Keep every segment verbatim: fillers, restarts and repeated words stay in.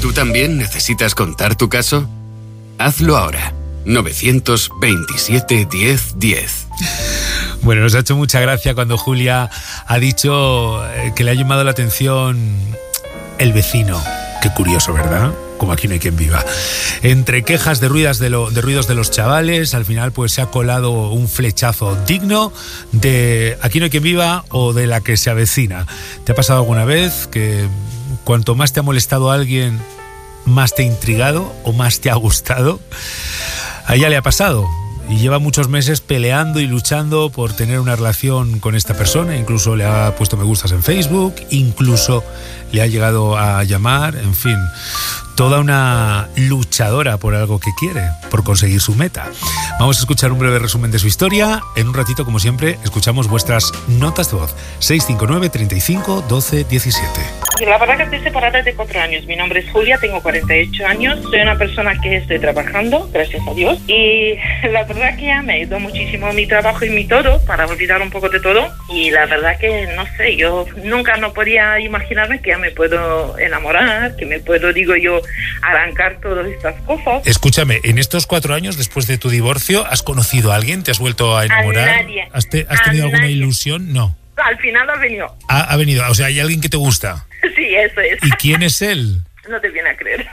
¿Tú también necesitas contar tu caso? Hazlo ahora. novecientos veintisiete diez diez. Bueno, nos ha hecho mucha gracia cuando Julia ha dicho que le ha llamado la atención el vecino. Qué curioso, ¿verdad? Como aquí no hay quien viva. Entre quejas de ruidos de, lo, de ruidos de los chavales, al final pues se ha colado un flechazo digno de aquí no hay quien viva o de la que se avecina. ¿Te ha pasado alguna vez que cuanto más te ha molestado a alguien, más te ha intrigado o más te ha gustado? A ella le ha pasado y lleva muchos meses peleando y luchando por tener una relación con esta persona. Incluso le ha puesto me gustas en Facebook, incluso le ha llegado a llamar, en fin, toda una luchadora por algo que quiere, por conseguir su meta. Vamos a escuchar un breve resumen de su historia. En un ratito, como siempre, escuchamos vuestras notas de voz. seis cinco nueve, treinta y cinco, doce, diecisiete. La verdad que estoy separada desde cuatro años. Mi nombre es Julia, tengo cuarenta y ocho años. Soy una persona que estoy trabajando, gracias a Dios. Y la verdad que ya me ayudó muchísimo mi trabajo y mi todo para olvidar un poco de todo. Y la verdad que, no sé, yo nunca no podía imaginarme que ya me puedo enamorar, que me puedo, digo yo, arrancar todas estas cosas. Escúchame, en estos cuatro años después de tu divorcio, ¿has conocido a alguien? ¿Te has vuelto a enamorar? A nadie. ¿Has, te, has tenido alguna nadie. ilusión? No. Al final ha venido. Ha, ha venido, o sea, ¿hay alguien que te gusta? Sí, eso es. ¿Y quién es él? No te viene a creer.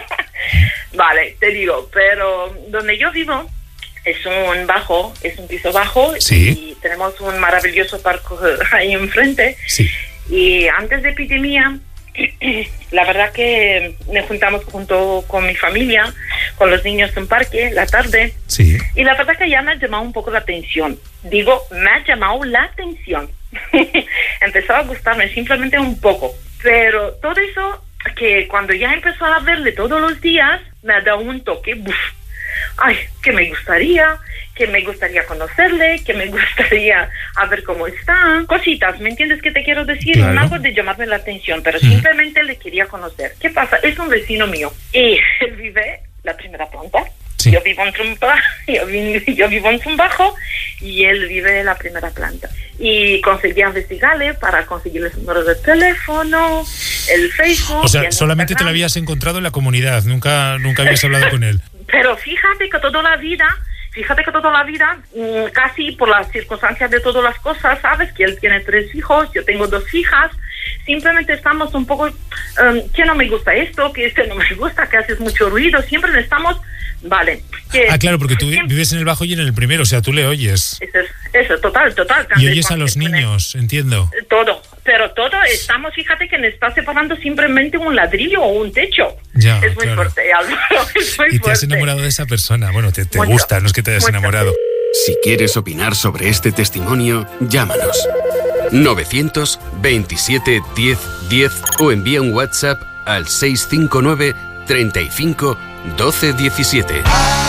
Vale, te digo, pero donde yo vivo es un bajo, es un piso bajo. Sí. Y tenemos un maravilloso parque ahí enfrente. Sí. Y antes de epidemia, la verdad que nos juntamos junto con mi familia, con los niños en un parque, la tarde. Sí. Y la verdad que ya me ha llamado un poco la atención. Digo, me ha llamado la atención. Empezó a gustarme simplemente un poco. Pero todo eso, que cuando ya empezó a verle todos los días, me ha dado un toque, buf, ay, que me gustaría, que me gustaría conocerle, que me gustaría a ver cómo está, cositas, ¿me entiendes qué te quiero decir? Claro. No algo de llamarme la atención, pero Mm. simplemente le quería conocer. ¿Qué pasa? Es un vecino mío y él vive la primera planta. Sí. Yo vivo en Trumpa, yo, vi- yo vivo en Trumbajo y él vive en la primera planta. Y conseguí investigarle para conseguir el número de teléfono, el Facebook. O sea, y el solamente te lo Instagram. habías encontrado en la comunidad, nunca, nunca habías hablado con él. Pero fíjate que toda la vida, fíjate que toda la vida, mmm, casi por las circunstancias de todas las cosas, sabes que él tiene tres hijos, yo tengo dos hijas, simplemente estamos un poco, um, que no me gusta esto, que este no me gusta, que haces mucho ruido, siempre estamos, vale. Que, Ah, claro, porque tú vi- siempre- vives en el bajo y en el primero, o sea, tú le oyes. Eso, es- eso, total, total. Y oyes a los niños, entiendo. Todo, pero todo estamos, fíjate que nos está separando simplemente un ladrillo o un techo. Ya, es muy claro. fuerte, Álvaro, es muy Y te has fuerte. enamorado de esa persona. Bueno, te, te Mucho, gusta, no es que te hayas mucho. enamorado. Si quieres opinar sobre este testimonio, llámanos. novecientos veintisiete diez diez o envía un WhatsApp al seis cinco nueve, treinta y cinco, doce diecisiete.